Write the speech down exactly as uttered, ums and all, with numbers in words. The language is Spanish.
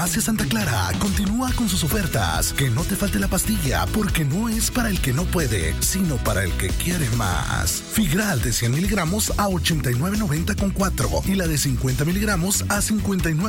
Hacia Santa Clara continúa con sus ofertas. Que no te falte la pastilla, porque no es para el que no puede, sino para el que quiere más. Figral de cien miligramos a ochenta y nueve noventa con cuatro y la de cincuenta miligramos a cincuenta y nueve